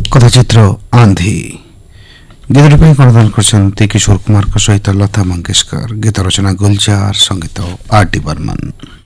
कथाचित्र आंधी गीत कणदान कर किशोर कुमार सहित लता मंगेशकर, गीत रचना गुलजार, संगीत आर डी बर्मन।